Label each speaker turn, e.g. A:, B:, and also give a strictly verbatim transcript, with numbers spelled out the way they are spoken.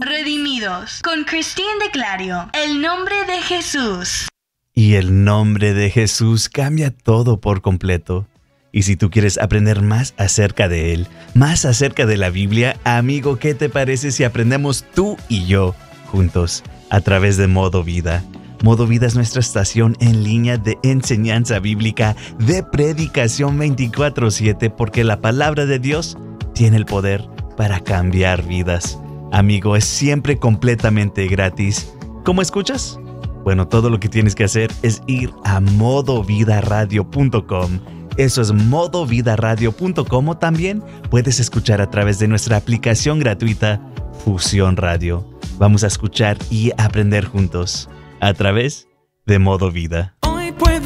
A: Redimidos, con Christine de Clario, el nombre de Jesús.
B: Y el nombre de Jesús cambia todo por completo. Y si tú quieres aprender más acerca de Él, más acerca de la Biblia, amigo, ¿qué te parece si aprendemos tú y yo juntos a través de Modo Vida? Modo Vida es nuestra estación en línea de enseñanza bíblica, de predicación veinticuatro siete, porque la palabra de Dios tiene el poder para cambiar vidas. Amigo, es siempre completamente gratis. ¿Cómo escuchas? Bueno, todo lo que tienes que hacer es ir a modo vida radio punto com. Eso es modo vida radio punto com, o también puedes escuchar a través de nuestra aplicación gratuita Fusión Radio. Vamos a escuchar y aprender juntos a través de Modo Vida.